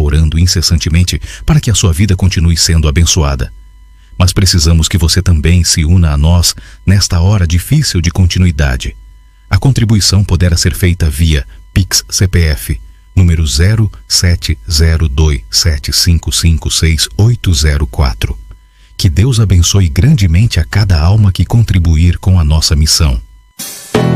orando incessantemente para que a sua vida continue sendo abençoada. Mas precisamos que você também se una a nós nesta hora difícil de continuidade. A contribuição poderá ser feita via Pix CPF, número 070275568804. Que Deus abençoe grandemente a cada alma que contribuir com a nossa missão.